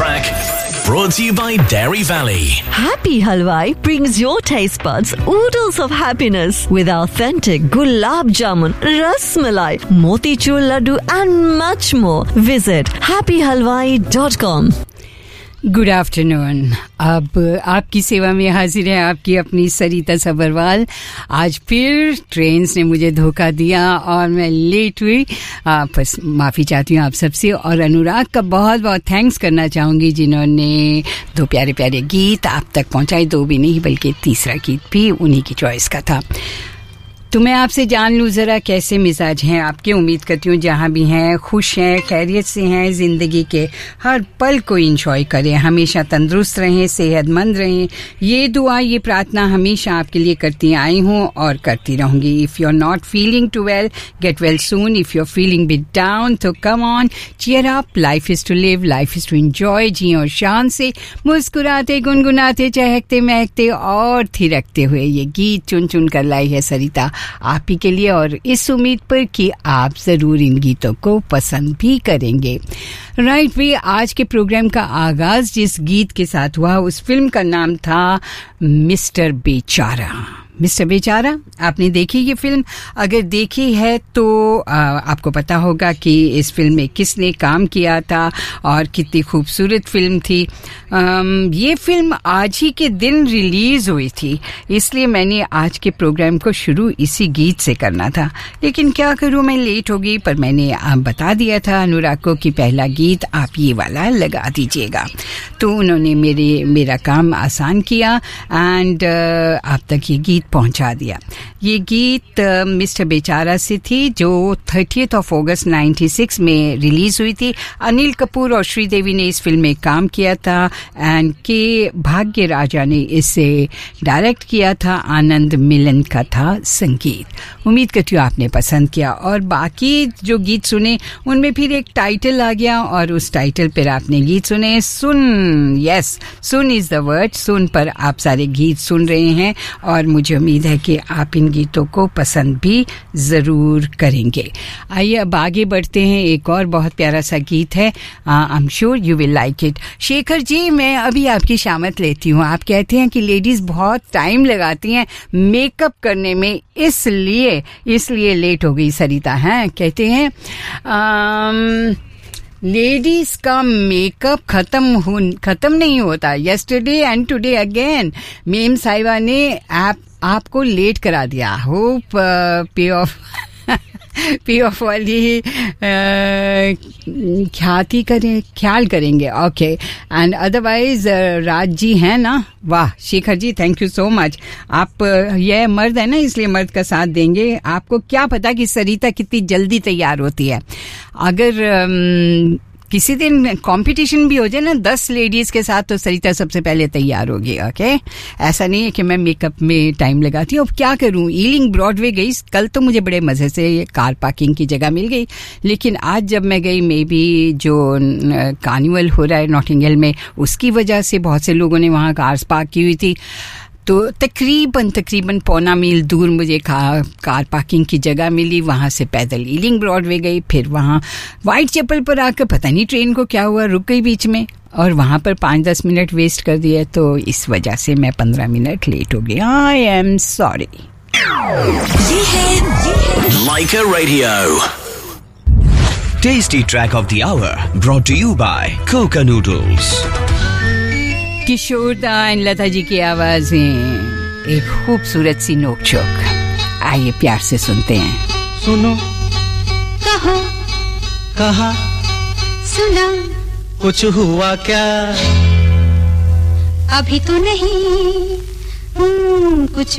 track. Brought to you by Dairy Valley. Happy Halwai brings your taste buds oodles of happiness with authentic gulab jamun, ras malai, motichur laddu and much more. Visit happyhalwai.com. Good afternoon. अब आपकी सेवा में हाजिर है आपकी अपनी सरिता सबरवाल. आज फिर ट्रेन्स ने मुझे धोखा दिया और मैं लेट हुई. बस माफ़ी चाहती हूँ आप सबसे, और अनुराग का बहुत बहुत थैंक्स करना चाहूँगी जिन्होंने दो प्यारे प्यारे गीत आप तक पहुँचाए. दो भी नहीं बल्कि तीसरा गीत भी उन्हीं की चॉइस का था. तो मैं आपसे जान लूँ ज़रा कैसे मिजाज हैं आपके. उम्मीद करती हूँ जहाँ भी हैं खुश हैं, खैरियत से हैं, ज़िंदगी के हर पल को इंजॉय करें, हमेशा तंदुरुस्त रहें, सेहतमंद रहें. ये दुआ, ये प्रार्थना हमेशा आपके लिए करती आई हूँ और करती रहूँगी. If you are not feeling to well, get well soon. If you are feeling bit down, तो come on, cheer up. Life is to live, life is to enjoy. जिए और शान से, मुस्कुराते, गुनगुनाते, चहकते, महकते और थिरकते हुए. ये गीत चुन चुन कर लाई है सरिता आप ही के लिए, और इस उम्मीद पर कि आप जरूर इन गीतों को पसंद भी करेंगे. राइट वे, आज के प्रोग्राम का आगाज जिस गीत के साथ हुआ उस फिल्म का नाम था मिस्टर बेचारा. मिस्टर बेचारा, आपने देखी ये फिल्म? अगर देखी है तो आपको पता होगा कि इस फिल्म में किसने काम किया था और कितनी खूबसूरत फिल्म थी. ये फिल्म आज ही के दिन रिलीज हुई थी, इसलिए मैंने आज के प्रोग्राम को शुरू इसी गीत से करना था. लेकिन क्या करूँ, मैं लेट हो गई. पर मैंने बता दिया था अनुराग को कि पहला गीत आप ये वाला लगा दीजिएगा, तो उन्होंने मेरा काम आसान किया एंड आप तक ये गीत पहुंचा दिया. ये गीत मिस्टर बेचारा से थी जो 30th of August 96 में रिलीज हुई थी. अनिल कपूर और श्रीदेवी ने इस फिल्म में काम किया था एंड के भाग्य राजा ने इसे डायरेक्ट किया था. आनंद मिलन का था संगीत. उम्मीद करती हूँ आपने पसंद किया. और बाकी जो गीत सुने उनमें फिर एक टाइटल आ गया और उस टाइटल पर आपने गीत सुने. सुन, yes, soon is the word. सुन पर आप सारे गीत सुन रहे हैं और मुझे उम्मीद है कि आप इन गीतों को पसंद भी ज़रूर करेंगे. आइए अब आगे बढ़ते हैं. एक और बहुत प्यारा सा गीत है. I am sure you will like it. Shekhar ji, मैं अभी आपकी शामत लेती हूँ. आप कहते हैं कि लेडीज़ बहुत टाइम लगाती हैं मेकअप करने में, इसलिए लेट हो गई सरिता. हैं कहते हैं लेडीज का मेकअप खत्म नहीं होता. Yesterday and today again. Ma'am साहिबा ने आपको लेट करा दिया. होप पे ऑफ वाली ख्याल करेंगे. Okay, and otherwise Raj ji हैं ना. वाह Shekhar ji, thank you so much. आप ये मर्द है ना, इसलिए मर्द का साथ देंगे. आपको क्या पता कि सरिता कितनी जल्दी तैयार होती है. अगर किसी दिन कंपटीशन भी हो जाए ना 10 लेडीज के साथ, तो सरिता सबसे पहले तैयार होगी. ओके, ऐसा नहीं है कि मैं मेकअप में टाइम लगाती हूँ. अब क्या करूँ, ईलिंग ब्रॉडवे गई कल, तो मुझे बड़े मजे से कार पार्किंग की जगह मिल गई. लेकिन आज जब मैं गई, मे बी जो कार्निवल हो रहा है नॉटिंग हिल में, उसकी वजह से बहुत से लोगों ने वहाँ कार्स पार्क की हुई थी. तो तकरीबन पौना मील दूर मुझे कार पार्किंग की जगह मिली. वहाँ से पैदल ईलिंग ब्रॉडवे गई, फिर वहाँ वाइट चैपल पर आकर पता नहीं ट्रेन को क्या हुआ, रुक गई बीच में और वहाँ पर 5-10 मिनट वेस्ट कर दिए. तो इस वजह से मैं 15 मिनट लेट हो गई. I am sorry. ये है लाइका radio. Tasty track of the hour brought to you by Coca Noodles. Kishoreda and Lata ji की आवाजें, एक खूबसूरत सी नोक-झोंक. आइए प्यार से सुनते हैं. सुनो, कहो, कहा, सुना, कुछ हुआ क्या? अभी तो नहीं, कुछ